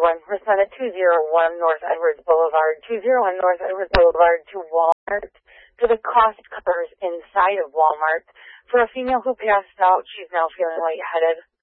everyone. Respond at 201 North Edwards Boulevard, 201 North Edwards Boulevard to Walmart, to the cost cutters inside of Walmart. For a female who passed out, she's now feeling lightheaded.